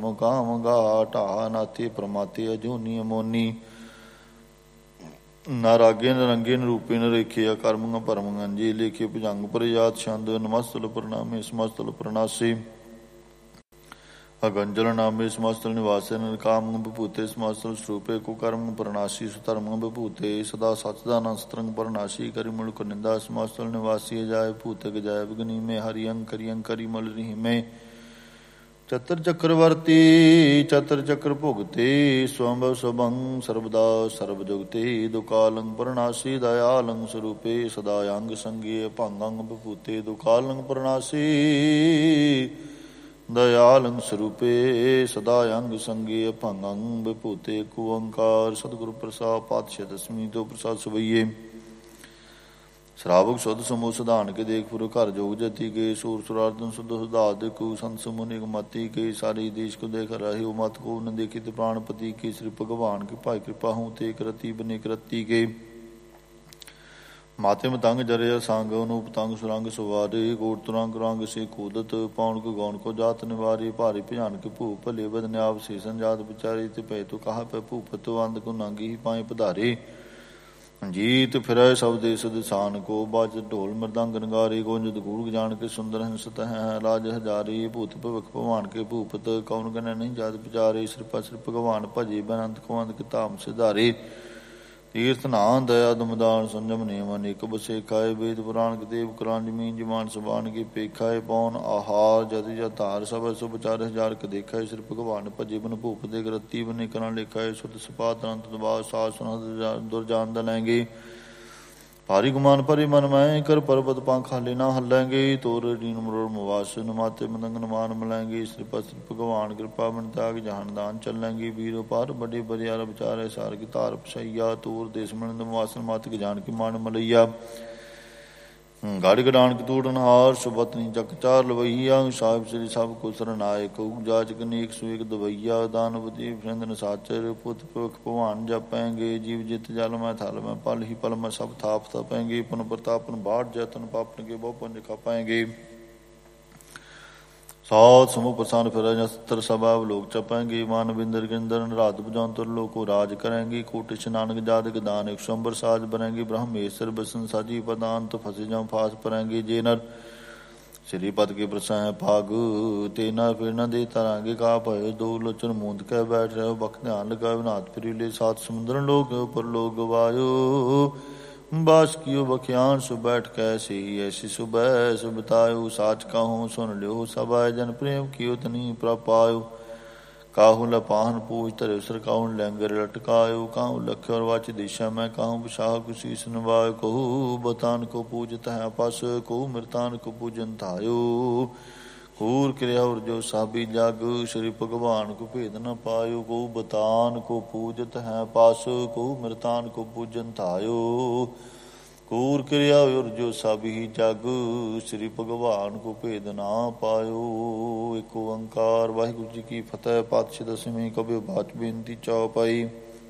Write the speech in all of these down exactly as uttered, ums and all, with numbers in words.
ਕਾਮ ਗਾ ਢਾ ਨਾਥੀ ਪ੍ਰਮਾਤੀ ਅਜੂਨੀ ਅਮੋਨੀ ਨਾ ਰਾਗੇ ਨ ਰੰਗੇ ਨ ਰੂਪੇ ਨ ਰੇਖੇ ਅਕਰਮੰਗ ਭਰਮੰਗ ਜੀ ਲੇਖੇ ਭੁਜੰਗ ਪ੍ਰਜਾਤ ਛੰਦ ਨਮਸਤਲ ਪ੍ਰਣਾਮੇ ਸਮਸਤਲ ਪ੍ਰਣਾਸੀ ਅਗੰਜਲ ਨਾਮੇ ਸਮਸਤਲ ਨਿਵਾਸੇ ਨ ਕਾਮ ਵਿਭੂਤੇ ਸਮਸਤਲ ਸਰੂਪੇ ਕੋ ਕਰਮ ਪ੍ਰਣਾਸੀ ਸੁਧਰਮ ਵਿਭੂਤੇ ਸਦਾ ਸਚਦਾਨੰਦ ਸਤਰੰਗ ਪ੍ਰਣਾਸੀ ਕਰੀ ਮੁਲਕ ਨਿੰਦਾ ਸਮਸਤਲ ਨਿਵਾਸੀ ਅਜਾਇ ਭੂਤਕ ਜਾਇ ਬਗਨੀਮੇ ਹਰਿ ਅੰਕਰਿ ਅੰਕਰਿ ਮਲ ਰਹੀਮੇ ਚਤਰ ਚੱਕਰਵਰਤੀ ਚਤਰ ਚੱਕਰ ਭੁਗਤੇ ਸਵੰਭਵ ਸਭੰ ਸਰਬਦਾ ਸਰਬ ਜੁਗਤੇ ਦੁਕਾਲੰ ਪ੍ਰਣਾਸੀ ਦਇਆਲੰ ਸਰੂਪੇ ਸਦਾ ਅੰਗ ਸੰਗੇ ਭੰਗੰ ਵਿਭੂਤੇ ਦੁਕਾਲੰ ਪ੍ਰਣਾਸੀ ਦਇਆਲੰ ਸਰੂਪੇ ਸਦਾ ਅੰਗ ਸੰਗੇ ਭੰਗੰ ਵਿਭੂਤੇ ਏਕ ਓੰਕਾਰ ਸਤਿਗੁਰੂ ਪ੍ਰਸਾਦਿ ਪਾਤਸ਼ਾਹ ਦਸਵੀਂ ਤੋਂ ਪ੍ਰਸਾਦ ਸਵਈਏ ਸ਼ਰਾਵਕ ਸੁਧ ਸਮੂਹ ਸਿਧਾਨ ਕੇ ਦੇਖਪੁਰ ਘਰ ਜੋਗ ਜਤੀ ਕੇ ਸੂਰ ਸੁਰਾਰਦਨ ਸੁਧ ਸੁਧਾ ਦੇ ਕੂ ਸੰਤ ਸਮੂਹ ਮਤੀ ਕੇ ਸਾਰੀ ਦੇਸ਼ ਕੋ ਦੇਖ ਰਹੇ ਹੋ ਮਤ ਕੋ ਨ ਦੇਖੀ ਤੇ ਪ੍ਰਾਣਪਤੀ ਕੇ ਸ੍ਰੀ ਭਗਵਾਨ ਕੀ ਭਾਈ ਕਿਰਪਾ ਹੂੰ ਤੇ ਕਰਤੀ ਬਨੇ ਕਰਤੀ ਕੇ ਮਾਤੇ ਮਤੰਗ ਜਰਿਆ ਸੰਗ ਅਨੂਪ ਤੰਗ ਸੁਰੰਗ ਸੁਵਾਰੇ ਕੋਟ ਤੁਰੰਗ ਰੰਗ ਸੇ ਕੂਦਤ ਪੌਣ ਕੋ ਗੌਣ ਕੋ ਜਾਤ ਨਿਵਾਰੀ ਭਾਰੀ ਭਿਆਨ ਕੇ ਭੂ ਭਲੇ ਬਦਨਿਆਬ ਸੀਸਨ ਜਾਤ ਵਿਚਾਰੀ ਤੇ ਪੈ ਤੋ ਕਹਾ ਪੈ ਭੂਪਤ ਅੰਧ ਕੋ ਨਾਂਗੀ ਪਾਏ ਪਧਾਰੇ ਜੀਤ ਫਿਰੈ ਸਭ ਦੇਸ ਦਿਸਾਨ ਕੋ ਬਾਜ ਢੋਲ ਮਰਦੰਗ ਨਗਾਰੇ ਗੋਂਜਦ ਗੂੜ ਜਾਣ ਕੇ ਸੁੰਦਰ ਹੰਸਤ ਹੈ ਰਾਜ ਹਜ਼ਾਰੀ ਭੂਤ ਭਵਿਖ ਭਵਾਨ ਕੇ ਭੂਪਤ ਕੌਣ ਗਨੈ ਨਹੀਂ ਜਾਤ ਵਿਚਾਰੇ ਸਿਰਪਾ ਸਿਰ ਭਗਵਾਨ ਭਜੇ ਬਨੰਤ ਕਵੰਦ ਕੇ ਧਾਮ ਸਿਧਾਰੇ ਤੀਰਥ ਨਾਨ ਦਇਆ ਦਮਦਾਨ ਸੰਜਮ ਨੇਮ ਅਨੇਕ ਬਸੇ ਖਾਏ ਵੇਦ ਪੁਰਾਣ ਕੇ ਦੇਵ ਕੁਰਾਨ ਜਮੀਨ ਜਮਾਨ ਸਬਾਨ ਕੀ ਪੇਖਾਏ ਪੌਨ ਆਹਾਰ ਜति ਜਤ ਧਾਰ ਸਭ ਸੁ ਵਿਚਾਰ ਹਜ਼ਾਰ ਕ ਦੇਖਾਏ ਸਿਰ ਭਗਵਾਨ ਭਜੇ ਬਨ ਭੂਪ ਦੇ ਗ੍ਰਤੀ ਬਨੇ ਕਰਾਂ ਲਿਖਾਏ ਸੁਧ ਸਪਾਤ ਅੰਤ ਦਬਾਅ ਸਾਧ ਸੁਨ ਦੁਰਜਾਨ ਦਾ ਲੈਂਗੇ ਭਾਰੀ ਗੁਮਾਨ ਭਰੇ ਮਨ ਮੈਂ ਕਰ ਪਰਬਤ ਪੰਖ ਹਾਲੇ ਨਾ ਹੱਲਾਂਗੇ ਤੋਰ ਰੀਨ ਮਰੋੜ ਮਵਾਸ ਨਮਾਤੇ ਮਦੰਗਨ ਮਾਨ ਮਲਾਂਗੇ ਸਿਰ ਪਸਿਰ ਭਗਵਾਨ ਕਿਰਪਾ ਬਨ ਤਾਗ ਜਹਾਨ ਦਾਨ ਚੱਲਾਂਗੇ ਵੀਰੋ ਪਾਰ ਵੱਡੇ ਬਰਿਆਰ ਵਿਚਾਰੇ ਸਾਰ ਕੀ ਧਾਰ ਪਛਈਆ ਤੋਰ ਦੇਸ ਮਨ ਮਵਾਸਨ ਮਾਤਕ ਜਾਨ ਕੀ ਮਾਨ ਮਲਈਆ ਗੜ ਗਡਾਨ ਕੀ ਤੂੜਨ ਹਾਰ ਸੁਬਤਨੀ ਜਗ ਚਾਰ ਲਵਈਆ ਸਾਹਿਬ ਸ੍ਰੀ ਸਭ ਕੋ ਸਰਨਾਇਕ ਜਾਚਕ ਨੇਕ ਸੁਏਕ ਦਵਈਆ ਦਾਨਵਤੀ ਫਰਿੰਦਨ ਸਾਚਰ ਪੁੱਤ ਪੁਖ ਭਵਾਨ ਜਪੈਂਗੇ ਜੀਵ ਜਿਤ ਜਲ ਮੈਂ ਥਲ ਮੈਂ ਪਲ ਹੀ ਪਲ ਮੈਂ ਸਭ ਥਾਪ ਤਪੈਂਗੇ ਪੁਨ ਪ੍ਰਤਾਪਨ ਬਾੜ ਜਤਨ ਪਾਪਨ ਕੇ ਬਹੁ ਪੰਜ ਖਾਪਾਂਗੇ ਸਾਧ ਸਮੂਹ ਪ੍ਰਸਾਨ ਫਿਰੈ ਜਸਤਰ ਸਭਾਵ ਲੋਕ ਚਪਾਂਗੇ ਮਾਨ ਬਿੰਦਰ ਗਿੰਦਰ ਰਾਤ ਬਜਾਂਤਰ ਲੋਕੋ ਰਾਜ ਕਰੇਂਗੇ ਕੋਟਿ ਨਾਨਕ ਜਾਦਕ ਦਾਨ ਇੱਕ ਸੰਬਰ ਸਾਜ ਬਣੇਂਗੇ ਬ੍ਰਹਮੇਸ਼ਰ ਬਸਨ ਸਾਜੀ ਪਦਾੰਤ ਫਸੇ ਜਾਂ ਫਾਸ ਪਰਾਂਗੇ ਜੇ ਨਰ ਸ੍ਰੀ ਪਦ ਕੇ ਪ੍ਰਸਾਇ ਭਾਗ ਤੇ ਨਾ ਫਿਰ ਨਾ ਦੇ ਤਰਾਂਗੇ ਕਾ ਭਏ ਦੋ ਲੋਚਨ ਮੂੰਦ ਕੇ ਬੈਠ ਰਹੇ ਬਖ ਧਿਆਨ ਲਗਾ ਵਿਨਾਤ ਫਿਰੀਲੇ ਸਾਤ ਸਮੁੰਦਰਨ ਲੋਕ ਉੱਪਰ ਲੋਕ ਵਾਯੋ बास कियो बख्यान सु बैठ कैसे ही ऐसी सुबह सु बतायो साच कहूँ सुन लियो सब आय जन प्रेम कियो तनी प्रपायो काहू लपाहन पूछ तरे सर काहू लैंगर लटकायो काहू लख्य और वाच दिशा में काहू विशाह कुशीस नवायो कहू बतान को पूजत है पस कहू मृतान को पूजन थायो कूर क्रिया और जो साबी जग श्री भगवान को भेद न पायो कहू बतान को पूजत है पास कहू मृतान को पूजन थायो कूर क्रिया और जो साबी जग श्री भगवान को भेद ना पायो एक ओंकार वाहिगुरु जी की फतेह पातशाह दसवीं कबि बात बेनती चौपाई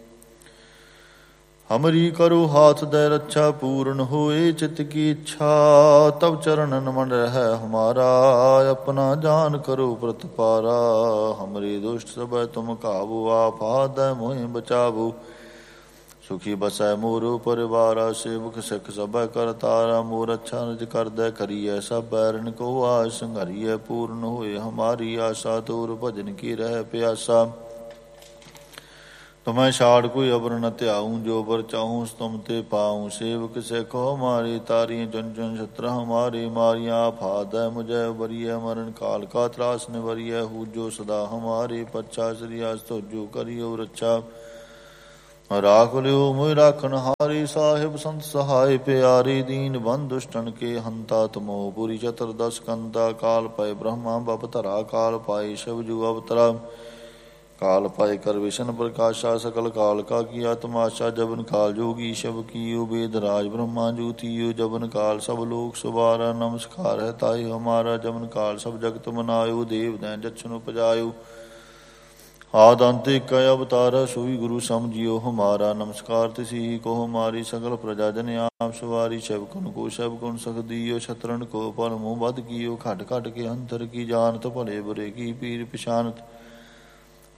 हमरी करो हाथ दय रक्षा पूर्ण होए चित की इच्छा तब चरणन मन रह हमारा अपना जान करो प्रतपारा हमरे दुष्ट सब तुम काबू आप हाथ मोहि बचाबो सुखी बसै मोरो परिवारा सेवक सिख सब कर तारा मोर अच्छा निज कर दय करिय सब बैरन को आस संघरिय पूर्ण होए हमारी आशा तोर भजन की रह प्यासा तुम्हें छाड़ कोई अबर न त्याऊँ जो बर चाहूँ तुम ते पाऊँ सेवक सिखो हमारे तारियाँ चुन चुन छत्र हमारे मारियाँ फाद है मुझे वरिय मरण काल का त्रास ने वरिय हूँ जो सदा हमारे पच्छा श्रियास तो जो करियो रक्षा राख लियो मुझ राखन हारी साहिब संत सहाय प्यारी दीन बन दुष्टन के हंता तमो पुरी चतुर्दश कंता काल पाए ब्रह्मा बप धरा काल पाए शिव जु अवतरा काल पाए कर विष्ण प्रकाशा सकल काल का किया तमाशा जबन काल जोगी शब कियो वेद राज ब्रह्मा जूतियो जबन काल सब लोक सुबारा नमस्कार है ताई हमारा जबन काल सब जगत मनायो देव दैन जच्छन उपजायो आदंत कय अवतार सोई गुरु समझियो हमारा नमस्कार तिसी को हमारी सकल प्रजा जन आप सवारी शबकुन को शबकुन सख दियो छत्रन को पल मुँह बद कियो खट खट के अंतर की जानत भले बुरे की पीर पिछानत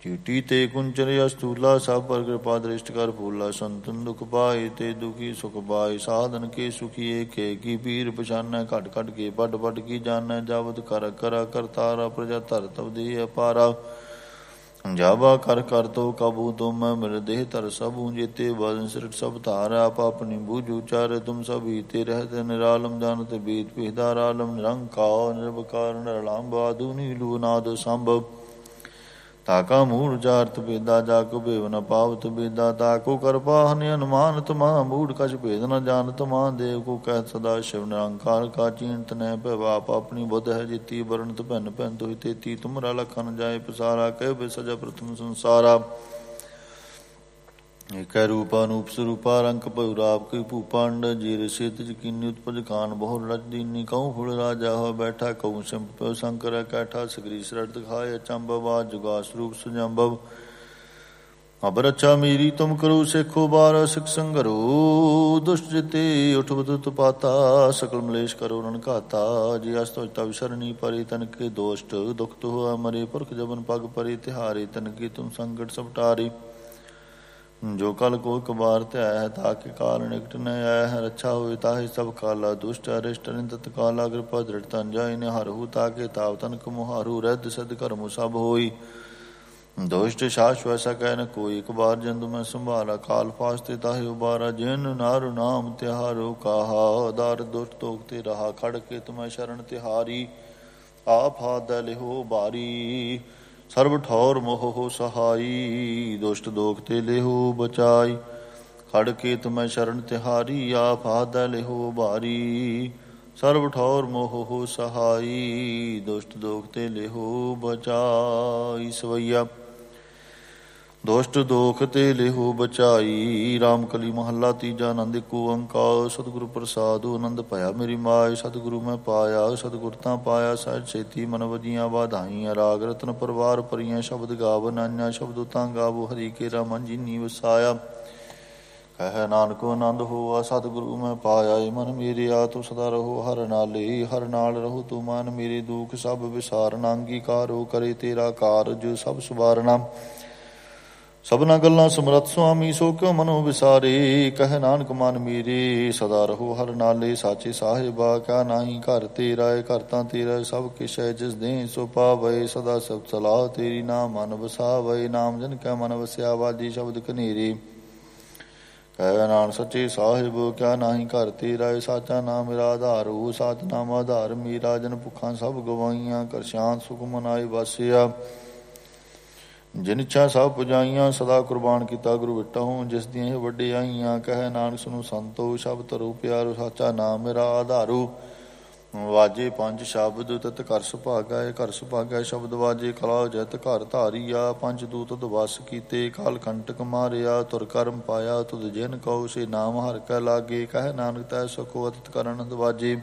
ਚੀਟੀ ਤੇ ਕੁੰਚਰਿਆ ਸਤੂਲਾ ਸਭ ਪਰ ਕਿਰਪਾ ਦ੍ਰਿਸ਼ਟ ਕਰ ਫੂਲਾ ਸੰਤਨ ਦੁਖ ਪਾਏ ਤੇ ਦੁਖੀ ਸੁਖ ਪਾਏ ਸਾਧਨ ਕੇ ਸੁਖੀਏ ਕੇ ਕੀ ਪੀਰ ਪਛਾਨੈ ਘਟ ਘਟ ਕੇ ਵੱਡ ਵੱਡ ਕੀ ਜਾਣੈ ਜਾਵਤ ਕਰ ਕਰ ਕਰਤਾਰਾ ਪ੍ਰਜਾ ਧਰ ਤਬ ਦੇ ਅਪਾਰਾ ਜਾਵਾ ਕਰ ਕਰ ਤੋ ਕਾਬੂ ਤੁਮ ਮਿਲ ਦੇਹ ਧਰ ਸਭੂ ਜੇਤੇ ਵਜਨ ਸਿਰਟ ਸਭ ਧਾਰ ਆਪ ਆਪਣੀ ਬੂਝ ਉਚਾਰੇ ਤੁਮ ਸਭ ਹੀਤੇ ਰਹਿਤੇ ਨਿਰਾਲਮ ਜਾਨਤ ਬੀਤ ਪਿਹਦਾਰ ਆਲਮ ਨਿਰੰਕਾਰ ਨਿਰਵਕਾਰ ਨਿਰਲੰਭ ਆਦੁਨੀ ਲੂ ਨਾਦ ਸੰਭਵ ਤਾਕਾ ਮੂੜ ਜਾਰਤ ਬੇਦਾ ਜਾਕੋ ਭੇਵ ਨ ਪਾਵਤ ਬੇਦਾ ਤਾਕੋ ਕਰਪਾ ਹਨਿ ਅਨੁਮਾਨ ਤਮਾ ਮੂੜ ਕਛ ਭੇਦ ਨ ਜਾਨਤ ਮਾ ਦੇਵ ਕੋ ਕਹਿ ਸਦਾ ਸ਼ਿਵ ਨਿਰੰਕਾਰ ਕਾ ਚਿੰਤ ਨੈ ਭਵਾਪ ਆਪਣੀ ਬੁੱਧ ਹੈ ਜਿਤੀ ਵਰਣਤ ਭਿੰਨ ਭਿੰਨ ਤੋਹਿ ਤੇਤੀ ਤੁਮਰਾ ਲਖਨ ਜਾਏ ਪਸਾਰਾ ਕਹਿ ਬੇ ਸਜਾ ਪ੍ਰਥਮ ਸੰਸਾਰਾ ਏਕੈ ਰੂਪ ਅਨੂਪ ਸਰੂਪਾ ਰੰਕ ਭਉਰਾਪ ਕੀ ਭੂਪੰਡ ਜੀਰ ਸਿਤ ਜਕੀਨੀ ਉਤਪਜ ਖਾਨ ਬਹੁ ਰਚ ਦੀਨੀ ਕਉ ਫੁਲ ਰਾਜਾ ਹੋ ਬੈਠਾ ਕਉ ਸਿੰਪ ਸ਼ੰਕਰ ਕੈਠਾ ਸਗਰੀ ਸਰਟ ਦਿਖਾਏ ਅਚੰਭਵਾ ਜੁਗਾ ਸਰੂਪ ਸੁਜੰਭਵ ਅਬ ਰਚਾ ਮੇਰੀ ਤੁਮ ਕਰੋ ਸਿੱਖੋ ਬਾਰ ਸਿਖ ਸੰਗਰੋ ਦੁਸ਼ਟ ਜਿਤੇ ਉਠ ਬਦੁਤ ਪਾਤਾ ਸਕਲ ਮਲੇਸ਼ ਕਰੋ ਰਣ ਘਾਤਾ ਜੀ ਅਸਤੋਜਤਾ ਵਿਸਰਨੀ ਪਰੇ ਤਨ ਕੇ ਦੋਸ਼ਟ ਦੁਖ ਤੋ ਮਰੇ ਪੁਰਖ ਜਬਨ ਪਗ ਪਰੇ ਤਿਹਾਰੇ ਤਨ ਕੀ ਤੁਮ ਸੰਕਟ ਸਭ ਟਾਰੇ ਜੋ ਕਲ ਕੋ ਕਬਾਰ ਧਿਆ ਹੈ ਤਾਕੇ ਕਾਲ ਨਿਕਟ ਨ ਆਇਆ ਹੈ ਰੱਛਾ ਹੋਏ ਤਾਹੇ ਸਭ ਕਾਲਾ ਦੁਸ਼ਟ ਅਰਿਸ਼ਟ ਨਿੰਦਤ ਕਾਲਾ ਕਿਰਪਾ ਦ੍ਰਿੜ ਤਨ ਜਾਇ ਨੇ ਹਰਹੂ ਤਾਕੇ ਤਾਵ ਤਨ ਕਮੁਹਾਰੂ ਰਹਿਦ ਸਦ ਕਰਮੁ ਸਭ ਹੋਈ ਦੁਸ਼ਟ ਸ਼ਾਸ ਵੈਸਾ ਕਹਿ ਨ ਕੋਈ ਇੱਕ ਬਾਰ ਜੰਦੁ ਮੈਂ ਸੰਭਾਲਾ ਕਾਲ ਫਾਸਤੇ ਤਾਹੇ ਉਬਾਰਾ ਜਿਨ ਨਾਰੂ ਨਾਮ ਤਿਹਾਰੋ ਕਾਹਾ ਦਰ ਦੁਸ਼ਟ ਤੋਕ ਤੇ ਰਹਾ ਖੜ ਕੇ ਤੁਮੈ ਸ਼ਰਨ ਤਿਹਾਰੀ ਆਪ ਹਾਥ ਲਿਹੋ ਬਾਰੀ ਸਰਬ ਠੌਰ ਮੋਹ ਸਹਾਈ ਦੁਸ਼ਟ ਦੋਖ ਤੇ ਲਿਹੋ ਬਚਾਈ ਖੜ ਕੇ ਤੁਮੈ ਸ਼ਰਨ ਤਿਹਾਰੀ ਆਪ ਹਾਥ ਲਿਹੋ ਬਾਰੀ ਸਰਬ ਠੌਰ ਮੋਹ ਸਹਾਈ ਦੁਸ਼ਟ ਦੋਖ ਤੇ ਲਿਹੋ ਬਚਾਈ ਸਵਈਆ ਦੁਸ਼ਟ ਦੋਖ ਤੇ ਲਿਹੋ ਬਚਾਈ ਰਾਮ ਕਲੀ ਮਹੱਲਾ ਤੀਜਾ ਆਨੰਦ ਏਕ ਓੰਕਾਰ ਸਤਿਗੁਰੂ ਪ੍ਰਸਾਦੁ ਆਨੰਦ ਭਇਆ ਮੇਰੀ ਮਾਇ ਸਤਿਗੁਰੂ ਮੈਂ ਪਾਇਆ ਸਤਿਗੁਰ ਤਾਂ ਪਾਇਆ ਸਹਿਜ ਛੇਤੀ ਮਨ ਵਜੀਆਂ ਵਾਧਾਈਆਂ ਰਾਗ ਰਤਨ ਪਰਵਾਰ ਭਰੀਆਂ ਸ਼ਬਦ ਗਾਵ ਨਾਨਿਆ ਸ਼ਬਦ ਤਾਂ ਗਾਵੋ ਹਰੀ ਕੇਰਾ ਮਨ ਜਿਨੀ ਵਸਾਇਆ ਕਹਿ ਨਾਨਕ ਆਨੰਦ ਹੋਆ ਸਤਿਗੁਰੂ ਮੈਂ ਪਾਇਆ ਮਨ ਮੇਰੇ ਆ ਤੂੰ ਸਦਾ ਰਹੋ ਹਰ ਨਾਲੇ ਹਰ ਨਾਲ ਰਹੋ ਤੂੰ ਮਨ ਮੇਰੇ ਦੁਖ ਸਭ ਵਿਸਾਰਨਾ ਅੰਗੀਕਾਰੋ ਕਰੇ ਤੇਰਾ ਕਾਰਜ ਸਭ ਸੁਵਾਰਨਾ ਸਭਨਾ ਗੱਲਾਂ ਸਮਰੱਥ ਸੁਆਮੀ ਸੋ ਕਿਉ ਮਨੋ ਵਿਸਾਰੇ ਕਹਿ ਨਾਨਕ ਮਨ ਮੇਰੇ ਸਦਾ ਰਹੋ ਹਰ ਨਾਲੇ ਸਾਚੇ ਸਾਹਿਬਾ ਕਿਆ ਨਾਹੀ ਘਰ ਤੇਰਾ ਘਰ ਤਾਂ ਤੇਰਾ ਸਭ ਕਿਛ ਹੈ ਜਿਸ ਦੇ ਸੋ ਪਾਵੇ ਸਦਾ ਸਭ ਸਲਾਹ ਤੇਰੀ ਨਾਮ ਮਨ ਵਸਾਵੇ ਨਾਮ ਜਨ ਕੈ ਮਨ ਵਸਿਆ ਵਾਜੀ ਸ਼ਬਦ ਕਨੇਰੇ ਕਹਿ ਨਾਨਕ ਸੱਚੇ ਸਾਹਿਬ ਕਿਆ ਨਾਹੀ ਘਰ ਤੇਰਾ ਸਾਚਾ ਨਾਮ ਮੇਰਾ ਆਧਾਰੋ ਸਾਚ ਨਾਮ ਆਧਾਰ ਮੇਰਾ ਜਨ ਭੁੱਖਾਂ ਸਭ ਗਵਾਈਆਂ ਕਰ ਸ਼ਾਂਤ ਸੁਖ ਮਨਾਈ ਵਾਸਿਆ ਜਿਨ ਇੱਛਾ ਸਭ ਪੁਜਾਈਆਂ ਸਦਾ ਕੁਰਬਾਨ ਕੀਤਾ ਗੁਰੂ ਵਿਟਹੁ ਜਿਸ ਦੀਆਂ ਇਹ ਵੱਡਿਆਈਆਂ ਕਹਿ ਨਾਨਕ ਸੁਣੋ ਸੰਤੋ ਸ਼ਬਦ ਧਰੋ ਪਿਆਰੋ ਸਾਚਾ ਨਾਮ ਮੇਰਾ ਆਧਾਰੂ ਵਾਜੇ ਪੰਜ ਸ਼ਬਦ ਤਤ ਘਰ ਸੁਭਾਗਾ ਘਰ ਸੁਭਾਗਾ ਸ਼ਬਦ ਵਾਜੇ ਕਲਾ ਜਿਤ ਘਰ ਧਾਰੀਆ ਪੰਜ ਦੂਤ ਦਵਸ ਕੀਤੇ ਕਾਲ ਕੰਟਕ ਮਾਰਿਆ ਤੁਰ ਕਰਮ ਪਾਇਆ ਤੁਧ ਜਿਨ ਕਉ ਸੇ ਨਾਮ ਹਰਿ ਕੈ ਲਾਗੇ ਕਹਿ ਨਾਨਕ ਤੈ ਸਕੋ ਅਤਿ ਕਰਨ ਦਵਾਜੇ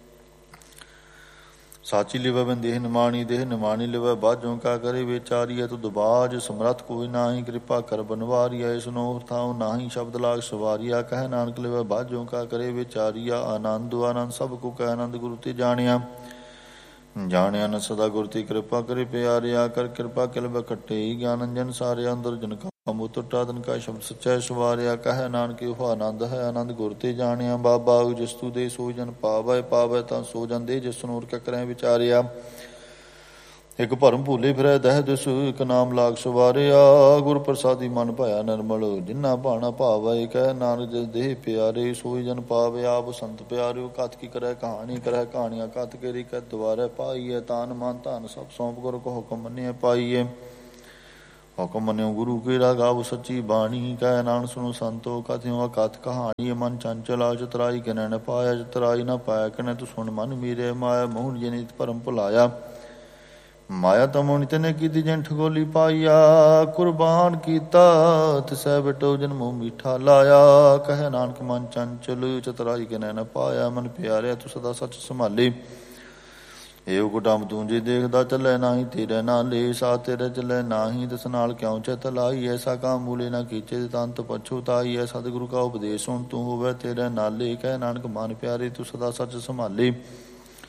ਸਾਚੀ ਲਿਵੈ ਬਿਨ ਦੇਹ ਨਿਮਾਣੀ ਦੇਹ ਨਿਮਾਣੀ ਲਿਵੈ ਬਾਝੋਂ ਕਾ ਕਰੇ ਵਿਚਾਰੀਐ ਤੁਧ ਬਾਝ ਸਮਰੱਥ ਕੋਈ ਨਾਹੀ ਕਿਰਪਾ ਕਰ ਬਨਵਾਰੀਐ ਸੁਨੋ ਥਾਉ ਨਾਹੀ ਸ਼ਬਦ ਲਾਗ ਸਵਾਰੀਆ ਕਹਿ ਨਾਨਕ ਲਿਵੈ ਬਾਝੋਂ ਕਾ ਕਰੇ ਵਿਚਾਰੀਆ ਆਨੰਦ ਆਨੰਦ ਸਭ ਕੋ ਕਹਿ ਆਨੰਦ ਗੁਰੂ ਤੇ ਜਾਣਿਆ ਜਾਣਿਆ ਨ ਸਦਾ ਗੁਰ ਤੇ ਕਿਰਪਾ ਕਰੇ ਪਿਆਰਿਆ ਕਰ ਕਿਰਪਾ ਕਿਲਬ ਕੱਟੇ ਗਿਆਨ ਅੰਜਨ ਸਾਰੇ ਅੰਦਰ ਜਨ ਕਾ ਮੁਤਟਾ ਤਨ ਕਾ ਸ਼ਬਦ ਸੱਚਾ ਸਵਾਰਿਆ ਕਹਿ ਨਾਨਕ ਉਹ ਆਨੰਦ ਹੈ ਆਨੰਦ ਗੁਰ ਤੇ ਜਾਣਿਆ ਬਾਬਾ ਜਿਸ ਤੂ ਦੇ ਸੋ ਜਨ ਪਾਵੈ ਪਾਵੈ ਤਾਂ ਸੋ ਜਨ ਦੇ ਜਿਸ ਨੂਰ ਕੈ ਕਰੈ ਵਿਚਾਰਿਆ ਇੱਕ ਭਰਮ ਭੂਲੇ ਫਿਰੈ ਦਹਿ ਦਿਸ ਇੱਕ ਨਾਮ ਲਾਗ ਸਵਾਰਿਆ ਗੁਰ ਪ੍ਰਸਾਦੀ ਮਨ ਭਾਇਆ ਨਿਰਮਲ ਜਿਨਾ ਭਾਣਾ ਭਾਵੈ ਕਹਿ ਨਾਨਕ ਜਿਸ ਦੇਹ ਪਿਆਰੇ ਸੋਈ ਜਨ ਪਾਵੇ ਆਪ ਸੰਤ ਪਿਆਰਿਓ ਕਥ ਕੀ ਕਰੈ ਕਹਾਣੀ ਕਰੈ ਕਹਾਣੀਆਂ ਕਥ ਕੇਰੀ ਕੈ ਦੁਆਰੇ ਪਾਈਐ ਤਾਨ ਮਨ ਧਨ ਸਭ ਸੌਂਪ ਗੁਰ ਕੋ ਹੁਕਮ ਮੰਨਿਐ ਪਾਈਐ ਹੁਕਮ ਮੰਨਿਓ ਗੁਰੂ ਕੇਰਾ ਗਾਵ ਸੱਚੀ ਬਾਣੀ ਕਹਿ ਨਾਨਕ ਸੁਣੋ ਸੰਤੋ ਕਥਿਓ ਅਕਥ ਕਹਾਣੀ ਮਨ ਚੰਚਲਾ ਚਤਰਾਈ ਕਿਨੈ ਨ ਪਾਇਆ ਚਤਰਾਈ ਨ ਪਾਇਆ ਕਿਨੈ ਤੂੰ ਸੁਣ ਮਨ ਮੇਰੇ ਮਾਇਆ ਮੋਹਨ ਜਨਿਤ ਭਰਮ ਭੁਲਾਇਆ ਮਾਇਆ ਤਮੋਨਿ ਤਨੇ ਕੀਤੀ ਜਨ ਠਗੋਲੀ ਪਾਈਆ ਕੁਰਬਾਨ ਕੀਤਾ ਤਿਸੈ ਬਿਟੋ ਜਨਮੋ ਮੀਠਾ ਲਾਇਆ ਕਹਿ ਨਾਨਕ ਮਨ ਚੰਚਲ ਚਤਰਾਈ ਕਿਨੈ ਨ ਪਾਇਆ ਮਨ ਪਿਆਰਿਆ ਤੂੰ ਸਦਾ ਸੱਚ ਸੰਭਾਲੇ ਏਉ ਕੁਟੰਬ ਤੂੰ ਜੇ ਦੇਖਦਾ ਚੱਲੇ ਨਾਹੀ ਤੇਰੇ ਨਾਲੇ ਸਾ ਤੇਰੇ ਚੱਲੇ ਨਾਹੀ ਤਿਸ ਨਾਲ ਕਿਉਂ ਚਿਤ ਲਾਈ ਐਸਾ ਕੰਮ ਮੂਲੇ ਨਾ ਕੀਚੇ ਤੰਤ ਪਛੁਤਾਈ ਐ ਸਤਿਗੁਰੂ ਕਾ ਉਪਦੇਸ਼ ਹੁਣ ਤੂੰ ਹੋਵੇ ਤੇਰੇ ਨਾਲੇ ਕਹਿ ਨਾਨਕ ਮਨ ਪਿਆਰੇ ਤੂੰ ਸਦਾ ਸੱਚ ਸੰਭਾਲੇ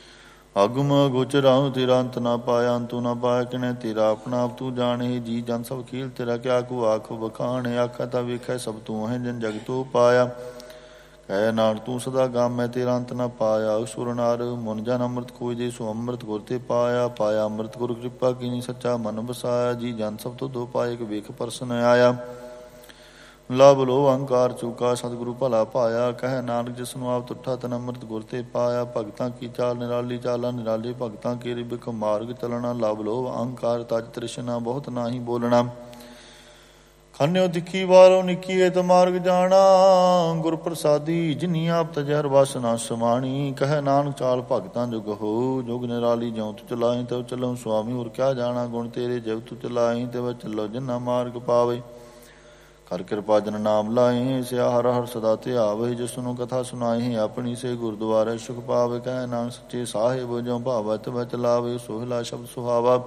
ਅਗਮ ਗੋਚਰਾਉ ਤੇਰਾ ਅੰਤ ਨਾ ਪਾਇਆ, ਅੰਤੂ ਨਾ ਪਾਇਆ ਕਿਨੇ ਤੇਰਾ ਆਪਣਾ ਆਪ ਤੂੰ ਜਾਣੇ। ਜੀ ਜਨ ਸਭ ਖੇਲ ਤੇਰਾ ਕਿਆ ਕੋ ਆਖੋ ਬਖਾਣੇ, ਆਖਾ ਤਾਂ ਵੇਖੈ ਸਭ ਤੂੰ ਹੈ ਜਨ ਜਗ ਤੂੰ ਪਾਇਆ। ਕਹਿ ਨਾਨਕ ਤੂੰ ਸਦਾ ਗਮ ਮੈਂ ਤੇਰਾ ਅੰਤ ਨਾ ਪਾਇਆ। ਸੁਰ ਨਰ ਮੁਨ ਜਨ ਅੰਮ੍ਰਿਤ ਖੋਜੇ, ਸੋ ਅੰਮ੍ਰਿਤ ਗੁਰ ਤੇ ਪਾਇਆ। ਪਾਇਆ ਅੰਮ੍ਰਿਤ ਗੁਰ ਕਿਰਪਾ ਕੀਨੀ, ਸੱਚਾ ਮਨ ਵਸਾਇਆ। ਜੀ ਜਨ ਸਭ ਤੋਂ ਦੋ ਪਾਏ, ਇੱਕ ਵੇਖ ਪਰਸਨ ਆਇਆ। ਲਵ ਲੋ ਅਹੰਕਾਰ ਚੁਕਾ, ਸਤਿਗੁਰੂ ਭਲਾ ਪਾਇਆ। ਕਹਿ ਨਾਨਕ ਜਿਸਨੂੰ ਆਪ ਤੁਠਾ ਤਨ ਅੰਮ੍ਰਿਤ ਗੁਰ ਤੇ ਪਾਇਆ। ਭਗਤਾਂ ਕੀ ਚਾਲ ਨਿਰਾਲੀ ਚਾਲਾ, ਨਿਰਾਲੇ ਭਗਤਾਂ ਕੇ ਰਿਬਕ ਮਾਰਗ ਚਲਣਾ। ਲਵ ਲੋ ਅਹੰਕਾਰ ਤਜ ਤ੍ਰਿਸ਼ਨਾ, ਬਹੁਤ ਨਾਹੀ ਬੋਲਣਾ। ਖੰਨਿਓ ਤਿੱਖੀ ਵਾਰੋ ਨਿੱਕੀ ਏਤ ਮਾਰਗ ਜਾਣਾ। ਗੁਰ ਪ੍ਰਸਾਦੀ ਜਿਨੀ ਆਪ ਤਜਹਿਰ ਵਸ ਨਾ ਸਮਾਣੀ। ਕਹਿ ਨਾਨਕ ਚਾਲ ਭਗਤਾਂ ਜੁਗ ਹੋ, ਜੁਗ ਨਿਰਾਲੀ ਜਿਉ ਤੂੰ ਚਲਾਈ ਤਉ ਚੱਲੋ ਸੁਆਮੀ। ਹੋਰ ਕਿਆ ਜਾਣਾ ਗੁਣ ਤੇਰੇ, ਜਿਵ ਤੂੰ ਚਲਾਈ ਤਿਵ ਚੱਲੋ ਜਿਨਾ ਮਾਰਗ ਪਾਵੇ। ਕਰ ਕਿਰਪਾ ਜਨ ਨਾਮ ਲਾਏ, ਸਿਆ ਹਰ ਹਰ ਸਦਾ ਧਿਆਵੇ। ਜਿਸਨੂੰ ਕਥਾ ਸੁਣਾਏ ਆਪਣੀ, ਸੇ ਗੁਰਦੁਆਰੇ ਸੁਖ ਪਾਵੇ। ਕਹਿ ਨਾਨਕ ਸੱਚੇ ਸਾਹਿਬ ਜਿਉ ਭਾਵੈ ਤਿਵ ਚਲਾਵੇ। ਸੋਹਿਲਾ ਸ਼ਬਦ ਸੁਹਾਵਾ,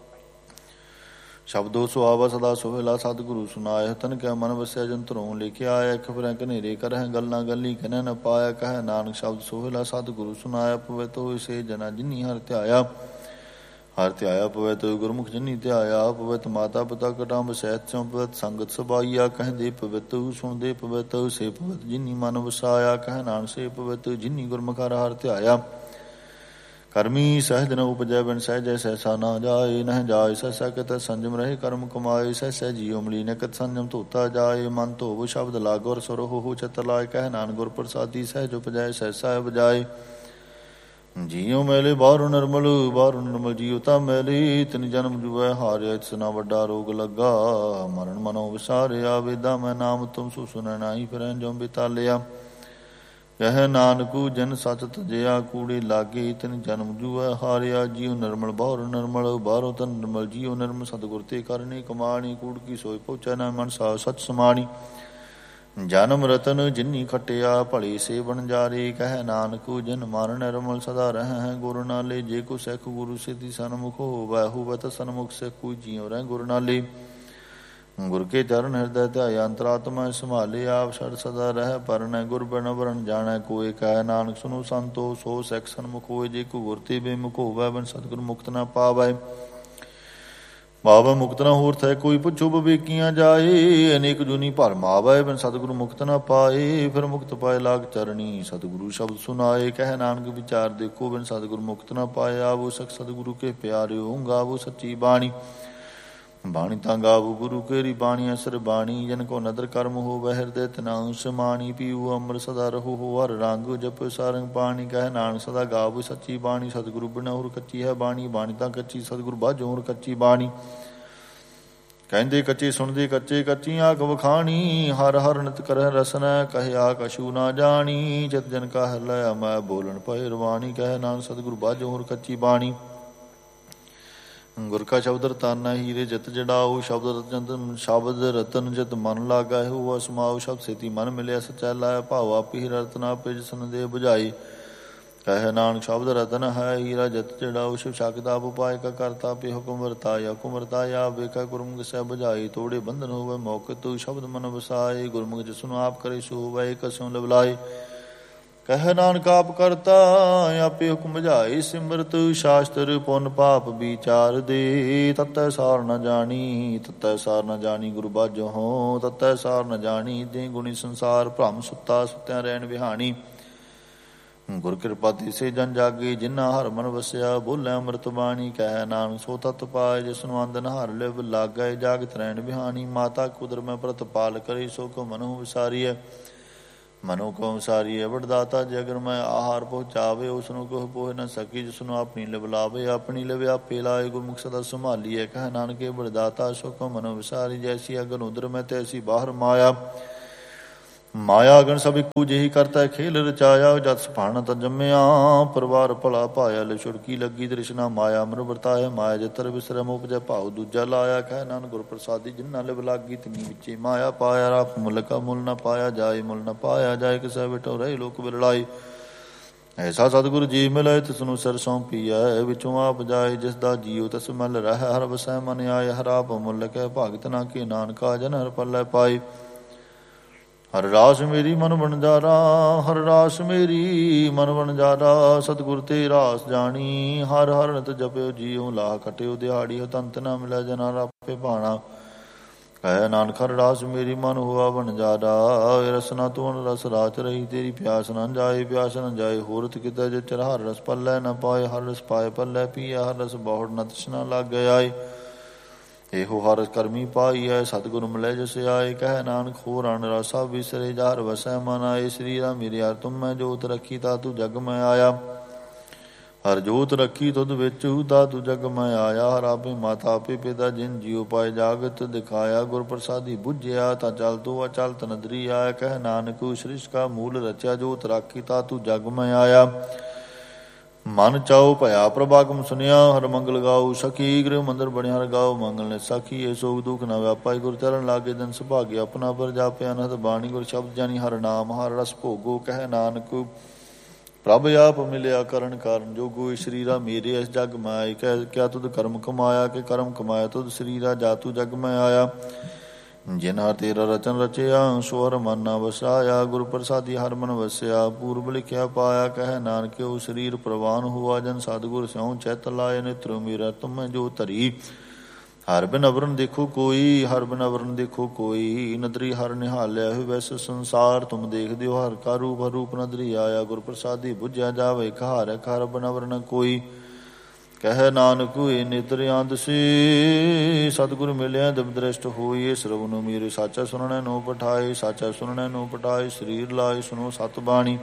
ਸ਼ਬਦੋ ਸੁਹਾਵਾ ਸਦਾ ਸੋਹਿਲਾ। ਸਤਿਗੁਰੂ ਸੁਨਾਏ ਤਨ ਕਿਆ ਮਨ ਵਸਿਆ, ਜਨ ਧਰੋਂ ਲਿਖਿਆ ਆਇਆ। ਖਬਰਾਂ ਘਨੇਰੇ ਕਰਹਿ ਗੱਲਾਂ ਗੱਲੀ ਕਹਿ ਨ ਪਾਇਆ। ਕਹਿ ਨਾਨਕ ਸ਼ਬਦ ਸੋਹਿਲਾ ਸਤਿਗੁਰੂ ਸੁਨਾਇਆ। ਪਵਿੱਤ ਹੋਇ ਸੇ ਜਨਾ ਜਿਨੀ ਹਰਿ ਧਿਆਇਆ। ਹਰਿ ਧਿਆਇਆ ਪਵਿੱਤ ਗੁਰਮੁਖ ਜਿਨੀ ਧਿਆਇਆ। ਪਵਿੱਤ ਮਾਤਾ ਪਿਤਾ ਕਟੰਬ ਸਹਿਤ ਸਿਉ, ਪਵਿੱਤ ਸੰਗਤ ਸਬਾਈਆ। ਕਹਿੰਦੇ ਪਵਿੱਤ ਸੁਣਦੇ ਪਵਿੱਤ, ਸੇ ਪਵਿੱਤ ਜਿਨੀ ਮਨ ਵਸਾਇਆ। ਕਹਿ ਨਾਨਕ ਸੇ ਪਵਿੱਤ ਜਿਨੀ ਗੁਰਮੁਖ ਹਰਿ ਹਰਿ ਧਿਆਇਆ। ਕਰਮੀ ਸਹਿਜ ਨ ਉਪਜੈ, ਬਿਨ ਸਹਿਜੈ ਸਹਿਸਾ ਨਾ ਜਾਏ। ਨਹਿ ਜਾਏ ਸਹਿਸਾ ਕਿਤ ਸੰਜਮ ਰਹੇ, ਕਰਮ ਕਮਾਏ। ਸਹਿਸੈ ਜੀਉ ਮਲੀ ਨਿਕਟ ਸੰਜਮ ਧੋਤਾ ਜਾਏ। ਮਨ ਧੋਵ ਸ਼ਬਦ ਲਾਗੋ, ਔਰ ਸੁਰ ਹੋ ਚਿਤ ਲਾਏ। ਕਹਿ ਨਾਨਕ ਗੁਰ ਪ੍ਰਸਾਦੀ ਸਹਿਜ ਉਪਜੈ, ਸਹਿਸਾ ਬਜਾਏ। ਜੀਉ ਮੈਲੇ ਬਾਹਰੁ ਨਿਰਮਲ, ਬਾਹਰੁ ਨਿਰਮਲ ਜੀਉ ਤਾਂ ਮੈਲੇ। ਤਿਨ ਜਨਮ ਜੁਐ ਹਾਰਿਆ, ਤਿਸ ਨਾ ਵੱਡਾ ਰੋਗ ਲੱਗਾ। ਮਰਨ ਮਨੋ ਵਿਸਾਰਿਆ, ਵੇਦਾ ਮੈਂ ਨਾਮ ਤੁਮ ਸੋ ਸੁਨੈ ਨਾਹੀ। ਫਿਰੈ ਜੋ ਬਿਤਾਲਿਆ। ਕਹਿ ਨਾਨਕੂ ਜਨ ਸਚ ਤਜਿਆ, ਕੂੜੇ ਲਾਗੇ। ਤਿਨ ਜਨਮ ਜੁਐ ਹਾਰਿਆ, ਜੀਉ ਨਿਰਮਲ ਬਾਹਰੁ ਨਿਰਮਲ। ਬਾਹਰੋਂ ਤਨ ਨਿਰਮਲ ਜੀਉ ਨਿਰਮਲ, ਸਤਿਗੁਰ ਤੇ ਕਰਨੀ ਕਮਾਣੀ। ਕੂੜ ਕੀ ਸੋਇ ਪਹੁੰਚੈ ਨਾ ਮਨ ਸਾ ਸਚ ਸਮਾਣੀ। ਜਨਮ ਰਤਨ ਜਿਨੀ ਖਟਿਆ, ਭਲੇ ਸੇ ਬਣਜਾਰੇ। ਕਹਿ ਨਾਨਕੂ ਜਨ ਮਨ ਨਿਰਮਲ, ਸਦਾ ਰਹਿ ਗੁਰ ਨਾਲੇ। ਜੇ ਕੋ ਸਿੱਖ ਗੁਰੂ ਸਿੱਧੀ ਸਨਮੁਖ ਹੋਵੈ, ਹੋਵੈ ਤਾਂ ਸਨਮੁਖ ਸਿੱਖੂ ਜੀਉ ਰਹਿ ਗੁਰ ਨਾਲੇ। ਗੁਰ ਕੇ ਚਰਨ ਹਿਰਦੈ ਧਿਆਇਆ, ਅੰਤਰਾਤਮਾ ਸੰਭਾਲੇ। ਆਪ ਛੜ ਸਦਾ ਰਹਿ ਪਰਨੈ, ਗੁਰ ਬਿਨ ਵਰਨ ਜਾਣੈ ਕੋਇ। ਕਹਿ ਨਾਨਕ ਸੁਨੋ ਸੰਤੋ, ਸੋ ਸਿੱਖ ਸਨਮੁਖ ਹੋਏ। ਜੇ ਕੋ ਗੁਰ ਤੇ ਬੇਮੁਖ ਹੋਵੈ, ਬਿਨ ਸਤਿਗੁਰ ਮੁਕਤ ਨਾ ਪਾਵੈ। ਪਾਵੈ ਮੁਕਤ ਨਾ ਹੋਰ ਥੈ ਕੋਈ, ਪੁੱਛੋ ਵਿਵੇਕੀਆਂ ਜਾਏ। ਅਨੇਕ ਜੁਨੀ ਭਰਮ ਆਵੈ, ਬਿਨ ਸਤਿਗੁਰੂ ਮੁਕਤ ਨਾ ਪਾਏ। ਫਿਰ ਮੁਕਤ ਪਾਏ ਲਾਗ ਚਰਣੀ, ਸਤਿਗੁਰੂ ਸ਼ਬਦ ਸੁਨਾਏ। ਕਹਿ ਨਾਨਕ ਵਿਚਾਰ ਦੇਖੋ, ਬਿਨ ਸਤਿਗੁਰ ਮੁਕਤ ਨਾ ਪਾਏ। ਆਵੋ ਸਖ ਸਤਿਗੁਰੂ ਕੇ ਪਿਆਰਿਓ, ਗਾਵੋ ਸੱਚੀ ਬਾਣੀ। ਬਾਣੀ ਤਾਂ ਗਾਵੋ ਗੁਰੂ ਕੇਰੀ, ਬਾਣੀ ਅਸਰ ਬਾਣੀ। ਜਨ ਕੋ ਨਦਰ ਕਰਮ ਹੋਵੈ, ਹਿਰਦੈ ਤਿਨਾਉ ਸਮਾਣੀ। ਪੀਊ ਅੰਮ੍ਰਿਤ ਸਦਾ ਰਹੋ ਹੋ ਹਰ ਰੰਗ, ਜਪਿ ਸਾਰੰਗ ਪਾਣੀ। ਕਹਿ ਨਾਨਕ ਸਦਾ ਗਾਵੋ ਸੱਚੀ ਬਾਣੀ। ਸਤਿਗੁਰੂ ਬਿਨਾ ਹੋਰ ਕੱਚੀ ਹੈ ਬਾਣੀ, ਬਾਣੀ ਤਾਂ ਕੱਚੀ। ਸਤਿਗੁਰੂ ਬਾਝੋ ਹੋਰ ਕੱਚੀ ਬਾਣੀ। ਕਹਿੰਦੇ ਕੱਚੇ ਸੁਣਦੇ ਕੱਚੇ, ਕੱਚੀ ਆਖ ਵਖਾਣੀ। ਹਰ ਹਰ ਨਿਤ ਕਰਹਿ ਰਸਨੈ, ਕਹਿਆ ਕਛੂ ਨਾ ਜਾਣੀ। ਚਿਤ ਜਨ ਕਾ ਹਰਿ ਲਿਆ ਮੈਂ, ਬੋਲਣ ਪਏ ਰਵਾਣੀ। ਕਹਿ ਨਾਨਕ ਸਤਿਗੁਰੂ ਬਾਝੋ ਹੋਰ ਕੱਚੀ ਬਾਣੀ। ਗੁਰ ਕਾ ਸ਼ਬਦ ਰਤਾਨਾ ਹੀਰੇ, ਜਿਤ ਜੜਾਓ। ਸ਼ਬਦ ਰਤਨ ਸ਼ਬਦ ਰਤਨ ਜਿਤ ਮਨ ਲਾਗਾ। ਹੋ ਸਮਾਉ ਸ਼ਬਦ ਸੇਤੀ ਮਨ ਮਿਲਿਆ, ਸਚੈ ਲਾਇਆ। ਭਾਵ ਆਪੀ ਰਤਨ ਆਪੇ ਜਿਸਨ ਦੇ ਬੁਝਾਈ। ਕਹਿ ਨਾਨਕ ਸ਼ਬਦ ਰਤਨ ਹੈ ਹੀਰਾ, ਜਿਤ ਜੜਾਓ। ਸ਼ਿਵ ਸ਼ਕਤ ਆਪ ਉਪਾਇ ਕਾ ਕਰਤਾ, ਆਪੇ ਹੁਕਮ ਵਰਤਾਇਆ। ਹੁਕਮ ਵਰਤਾਇਆ ਆਪ ਵੇਖਾ, ਗੁਰਮੁਖ ਸਹਿ ਬੁਝਾਈ। ਤੋੜੇ ਬੰਧਨ ਹੋਵੇ ਮੌਕੇ ਤੂੰ, ਸ਼ਬਦ ਮਨ ਵਸਾਏ। ਗੁਰਮੁਖ ਜਿਸਨੂੰ ਆਪ ਕਰੇ ਸੋ ਹੋਵੇ, ਕਸਿਉ ਲਿਵਲਾਏ। ਕਹਿ ਨਾਨਕ ਆਪ ਕਰਤਾ, ਆਪੇ ਹੁਕਮ ਬੁਝਾਈ। ਸਿਮਰਤ ਸ਼ਾਸਤਰ ਪੁੰਨ ਪਾਪ ਵਿਚਾਰ ਦੇ। ਤਤੈ ਸਾਰ ਨ ਜਾਣੀ, ਤਤੈ ਸਾਰ ਨ ਜਾਣੀ। ਗੁਰੂ ਬਾਝੋ ਹੋ, ਤਤੈ ਸਾਰ ਨ ਜਾਣੀ। ਦੇ ਗੁਣੀ ਸੰਸਾਰ ਭ੍ਰਮ ਸੁੱਤਾ, ਸੁੱਤਿਆਂ ਰਹਿਣ ਵਿਹਾਣੀ। ਗੁਰ ਕਿਰਪਾ ਤਿਸੇ ਜਨ ਜਾਗੇ, ਜਿਨਾ ਹਰ ਮਨ ਵਸਿਆ। ਬੋਲੇ ਅੰਮ੍ਰਿਤ ਬਾਣੀ। ਕਹਿ ਨਾਨਕ ਸੋ ਤਤ ਪਾਏ, ਜਿਸਨੂੰ ਅੰਦਨ ਹਰ ਲਿਵ ਲਾਗੈ। ਜਾਗਤ ਰਹਿਣ ਵਿਹਾਣੀ। ਮਾਤਾ ਕੁਦਰ ਮੈਂ ਪ੍ਰਤਪਾਲ ਕਰੀ, ਸੋ ਕੋ ਮਨੋ ਵਿਸਾਰੀਐ। ਮਨੋ ਕੋ ਵਿਸਾਰੀਐ ਵਡਦਾਤਾ। ਜੇ ਅਗਰ ਮੈਂ ਆਹਾਰ ਪਹੁੰਚਾਵੇ, ਉਸਨੂੰ ਕੋਹ ਪੋਹ ਨਾ ਸਕੀ। ਜਿਸਨੂੰ ਆਪਣੀ ਲਿਵ ਲਾਵੇ, ਆਪਣੀ ਲਿਵ ਆਪੇ ਲਾਏ। ਗੁਰਮੁਖ ਸਦਾ ਸੰਭਾਲੀਐ। ਕਹਿ ਨਾਨਕੇ ਵਡਦਾਤਾ, ਸੋ ਕੋ ਮਨੋ ਵਿਸਾਰੀ। ਜੈਸੀ ਅਗਨ ਉਦਰ ਮੈਂ, ਤੈਸੀ ਬਾਹਰ ਮਾਇਆ। ਮਾਇਆ ਅਗਨ ਸਭ ਇੱਕੋ ਜਿਹੀ, ਕਰਤਾ ਖੇਲ ਰਚਾਇਆ। ਜਤ ਸਭਾਣਾ ਤਾਂ ਜੰਮਿਆ, ਪਰਿਵਾਰ ਭਲਾ ਪਾਇਆ। ਲੈ ਛੁੜਕੀ ਲੱਗੀ ਤ੍ਰਿਸ਼ਨਾ, ਮਾਇਆ ਮਨ ਵਰਤਾਇਆ। ਮਾਇਆ ਜਿਤਰ ਵਿਸਰੈ, ਉਪਜੈ ਭਾਉ ਦੂਜਾ ਲਾਇਆ। ਕਹਿ ਨਾਨਕ ਗੁਰ ਪ੍ਰਸਾਦੀ, ਜਿਨਾ ਲਿਵ ਲਾਗੀ ਤਿਨੀ ਵਿੱਚੇ ਮਾਇਆ ਪਾਇਆ। ਰਾਖ ਮੁੱਲ ਕਾ ਮੁੱਲ ਨਾ ਪਾਇਆ ਜਾਏ, ਮੁੱਲ ਨਾ ਪਾਇਆ ਜਾਏ। ਕਿਸੈ ਬਿਟੋ ਰਹੇ ਲੋਕ ਬਿਰਲਾਏ। ਐਸਾ ਸਤਿਗੁਰ ਜੀ ਮਿਲੈ, ਤਿਸਨੂੰ ਸਿਰ ਸੌਂਪੀਐ। ਵਿੱਚੋਂ ਆਪ ਜਾਏ, ਜਿਸ ਦਾ ਜੀਉ ਤਿਸ ਮਲ ਰਹਿ। ਹਰ ਵਸੈ ਮਨ ਆਏ, ਹਰ ਆਪ ਮੁੱਲ ਕੈ। ਭਗਤ ਨਾ ਕੇ ਨਾਨਕਾ, ਜਨ ਹਰ ਪੱਲੇ ਪਾਏ। ਹਰ ਰਾਸ ਮੇਰੀ ਮਨ ਵਣਜਾਰਾ, ਹਰ ਰਾਸ ਮੇਰੀ ਮਨ ਵਣਜਾਰਾ। ਸਤਿਗੁਰ ਤੇ ਰਾਸ ਜਾਣੀ, ਹਰ ਹਰ ਨਿਤ ਜਪਿਓ ਜੀਉ। ਲਾਹ ਖਟਿਓ ਦਿਹਾੜੀ, ਤੰਤ ਨਾ ਮਿਲਿਆ ਜਨਾ ਰਾਪੇ ਭਾਣਾ। ਕਹਿ ਨਾਨਕ ਹਰ ਰਾਸ ਮੇਰੀ ਮਨ ਹੁਆ ਵਣਜਾਰਾ। ਰਸਨਾ ਤੂੰ ਰਸ ਰਾਚ ਰਹੀ, ਤੇਰੀ ਪਿਆਸ ਨਾ ਜਾਏ, ਪਿਆਸ ਨਾ ਜਾਏ ਹੋਰਤ ਕਿਤੇ। ਜੇ ਚਰ ਹਰ ਰਸ ਪੱਲੇ ਨਾ ਪਾਏ, ਹਰ ਰਸ ਪਾਏ ਪੱਲੇ ਪੀਆ। ਹਰ ਰਸ ਬਹੁੜ ਨ ਤ੍ਰਿਸ਼ਨਾ ਲਾਗੇ ਆਏ, ਇਹੋ ਹਰ ਕਰਮੀ ਪਾਈ ਹੈ। ਸਤਿਗੁਰ ਮਿਲੇ ਜਿਸ ਆਏ, ਕਹਿ ਨਾਨਕ ਹੋਰ ਅਨ ਰਸਾ ਵਿਸਰੇ। ਜਾਰ ਵਸੈ ਮਨ ਆਏ, ਸਰੀਰਾ ਮੇਰੇ ਹਰ ਤੁਮ ਮੈਂ ਜੋਤ ਰੱਖੀ, ਤਾ ਤੂੰ ਜਗ ਮੈਂ ਆਇਆ। ਹਰ ਜੋਤ ਰੱਖੀ ਤੁਧ ਵਿੱਚ, ਤਾ ਤੂੰ ਜਗ ਮੈਂ ਆਇਆ। ਹਰ ਆਪੇ ਮਾਤਾ ਆਪੇ ਪਿਤਾ, ਜਿਨ ਜੀਉ ਪਾਏ ਜਾਗਤ ਦਿਖਾਇਆ। ਗੁਰ ਪ੍ਰਸਾਦੀ ਬੁਝਿਆ, ਤਾਂ ਚਲ ਤੂੰ ਅਚਲਤ ਨਦਰੀ ਆਇਆ। ਕਹਿ ਨਾਨਕ ਸ੍ਰਿਸ਼ ਕਾ ਮੂਲ ਰਚਿਆ, ਜੋਤ ਰਾਖੀ ਤਾ ਤੂੰ ਜਗ ਮੈਂ ਆਇਆ। ਮਨ ਚਾਉ ਭਇਆ ਪ੍ਰਭਾਗਮ ਸੁਨਿਆ, ਹਰ ਮੰਗਲ ਗਾਉ ਸਖੀ। ਗ੍ਰਹਿ ਮੰਦਰ ਬਣਿਆ ਹਰ ਗਾਉ ਮੰਗਲ ਨੇ ਸਾਖੀ। ਇਹ ਸੋਗ ਦੁਖ ਨਾ ਵਿਆਪਾਈ, ਗੁਰ ਚਰਨ ਲਾਗੇ ਜਨ ਸੁਭਾਗੇ। ਆਪਣਾ ਪਰ ਜਾਪਿਆ ਅਨਹਦ ਬਾਣੀ, ਗੁਰ ਸ਼ਬਦ ਜਾਨੀ ਹਰ ਨਾਮ। ਹਰ ਰਸ ਭੋਗੋ, ਕਹਿ ਨਾਨਕ ਪ੍ਰਭ ਆਪ ਮਿਲਿਆ ਕਰਨ ਕਾਰਨ ਜੋਗੋ। ਸਰੀਰਾ ਮੇਰੇ ਇਸ ਜਗ ਮਾਇ, ਕਹਿ ਕਿਆ ਤੁਧ ਕਰਮ ਕਮਾਇਆ। ਕਿ ਕਰਮ ਕਮਾਇਆ ਤੁਧ ਸਰੀਰਾ, ਜਾ ਤੂੰ ਜਗ ਮੈਂ ਆਇਆ। ਜਿਨ ਹਰ ਤੇਰਾ ਰਚਨ ਰਚਿਆ, ਸੋ ਹਰ ਮਨ ਨਾ ਵਸਾਇਆ। ਗੁਰ ਪ੍ਰਸਾਦੀ ਹਰ ਮਨ ਵਸਿਆ, ਪੂਰਬ ਲਿਖਿਆ ਪਾਇਆ। ਕਹਿ ਨਾਨਕਿਓ ਸਰੀਰ ਪ੍ਰਵਾਨ ਹੁਆ, ਜਨ ਸਤਿਗੁਰ ਸਿਉ ਚਿਤ ਲਾਏ। ਨਿਤਰ ਮੇਰਾ ਤੁਮ ਜੋ ਧਰੀ, ਹਰ ਬਿਨ ਅਵਰਨ ਦੇਖੋ ਕੋਈ। ਹਰ ਬਿਨ ਅਵਰਨ ਦੇਖੋ ਕੋਈ, ਨਦਰੀ ਹਰ ਨਿਹਾਲਿਆ ਹੋਇ ਵੈਸ ਸੰਸਾਰ। ਤੁਮ ਦੇਖਦੇ ਹੋ ਹਰ ਕਾ ਰੂਪ, ਹਰ ਰੂਪ ਨਦਰੀ ਆਇਆ। ਗੁਰ ਪ੍ਰਸਾਦੀ ਬੁਝਿਆ ਜਾਵੇ, ਘਾਰ ਹਰ ਬਿਨ ਅਵਰਨ ਕੋਈ। ਕਹਿ ਨਾਨਕ ਹੋਏ ਨਿਤਰ ਆਂਦ ਸੇ, ਸਤਿਗੁਰ ਮਿਲਿਆ ਦਿਵ ਦ੍ਰਿਸ਼ਟ ਹੋਈ। ਸਰਵ ਨੂੰ ਮੇਰੇ ਸਾਚਾ ਸੁਣਨੇ ਨੂੰ ਪਠਾਏ, ਸਾਚਾ ਸੁਣਨੇ ਨੂੰ ਪਠਾਏ। ਸਰੀਰ ਲਾਏ ਸੁਣੋ ਸਤ ਬਾਣੀ,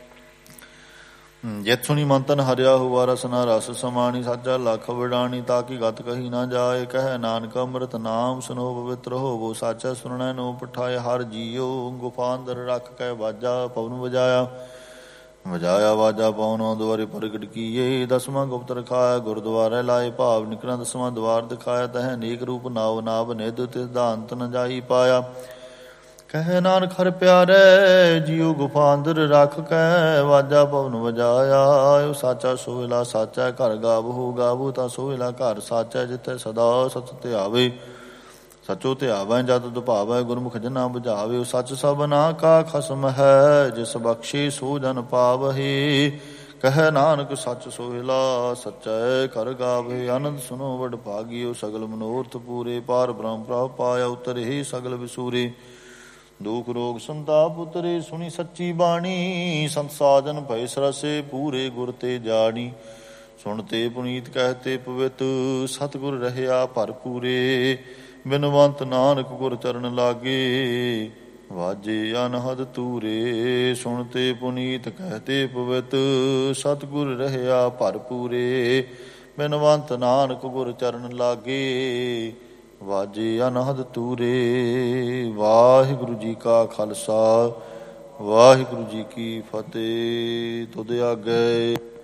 ਜਿਤ ਸੁਣੀ ਮਨ ਤਨ ਹਰਿਆ ਹੁਆ। ਰਸਨਾ ਰਸ ਸਮਾਣੀ, ਸਾਚਾ ਲਖ ਵਡਾਣੀ। ਤਾਂ ਕਿ ਗਤ ਕਹੀ ਨਾ ਜਾਏ, ਕਹਿ ਨਾਨਕ ਅੰਮ੍ਰਿਤ ਨਾਮ ਸੁਨੋ ਪਵਿੱਤਰ ਹੋਵੋ। ਸਾਚਾ ਸੁਣਨੇ ਨੂੰ ਪਠਾਏ, ਹਰ ਜੀਓ ਗੁਫਾ ਅੰਦਰ ਰੱਖ ਕੇ ਵਾਜਾ ਪਵਨ ਵਜਾਇਆ। ਵਜਾਇਆ ਵਾਜਾ ਪਉਨੋ ਦੁਆਰੇ ਪ੍ਰਗਟ ਕੀਏ। ਦਸਵਾਂ ਗੁਪਤ ਰਖਾਇਆ, ਗੁਰਦੁਆਰੇ ਲਾਏ ਭਾਵ। ਨਿਕਲਾਂ ਦਸਵਾਂ ਦੁਆਰ ਦਿਖਾਇਆ, ਤਹਿ ਅਨੇਕ ਰੂਪ ਨਾਵ ਨਾਭ ਨਿਧ। ਤਿਸ ਦਾ ਅੰਤ ਨ ਜਾਈ ਪਾਇਆ। ਕਹਿ ਨਾਨਕ ਹਰ ਪਿਆਰੇ, ਜੀਉ ਗੁਫਾ ਅੰਦਰ ਰੱਖ ਕੇ ਵਾਜਾ ਪਵਨ ਵਜਾਇਆ। ਸਾਚਾ ਸੋਹਿਲਾ ਸਾਚਾ, ਘਰ ਗਾਵੋ ਗਾਵੋ ਤਾਂ ਸੋਹਿਲਾ ਘਰ ਸਾਚਾ। ਜਿੱਥੇ ਸਦਾ ਸਚ ਧਿਆਵੇ, ਸਚੋ ਧਿਆਵੈ ਜਦ ਦੁਭਾਵੈ। ਗੁਰਮੁਖ ਜਨਾ ਬੁਝਾਵੇ, ਸਚ ਸਭਨਾ ਕਾ ਖਸਮ ਹੈ। ਜਿਸ ਬਖਸ਼ੇ ਸੋ ਜਨ ਪਾਵਹਿ, ਕਹਿ ਨਾਨਕ ਸੱਚ ਸੋਹਿਲਾ ਸਚੈ ਘਰ ਗਾਵੇ। ਆਨੰਦ ਸੁਨੋ ਵਡ ਭਾਗਿਓ, ਸਗਲ ਮਨੋਰਥ ਪੂਰੇ। ਪਾਰ ਬ੍ਰਹਮ ਪ੍ਰਭ ਪਾਇਆ, ਉਤਰੇ ਸਗਲ ਵਿਸੂਰੇ। ਦੁਖ ਰੋਗ ਸੰਤਾਪ ਉਤਰੇ, ਸੁਣੀ ਸੱਚੀ ਬਾਣੀ। ਸੰਤ ਸਾਜਨ ਭਏ ਸਰਸੇ, ਪੂਰੇ ਗੁਰ ਤੇ ਜਾਣੀ। ਸੁਣਤੇ ਪੁਨੀਤ ਕਹਿਤੇ ਪਵਿੱਤ, ਸਤਿਗੁਰ ਰਹਿਆ ਭਰਪੂਰੇ। ਬਿਨਵੰਤ ਨਾਨਕ ਗੁਰ ਚਰਨ ਲਾਗੇ, ਵਾਜੇ ਅਨਹਦ ਤੂਰੇ। ਸੁਣਤੇ ਪੁਨੀਤ ਕਹਿਤੇ ਪਵਿੱਤ, ਸਤਿਗੁਰ ਰਹਿਆ ਭਰਪੂਰੇ। ਬਿਨਵੰਤ ਨਾਨਕ ਗੁਰ ਚਰਨ ਲਾਗੇ, ਵਾਜੇ ਅਨਹਦ ਤੂਰੇ। ਵਾਹਿਗੁਰੂ ਜੀ ਕਾ ਖਾਲਸਾ, ਵਾਹਿਗੁਰੂ ਜੀ ਕੀ ਫਤਿਹ। ਤੁਧ ਆਗੇ।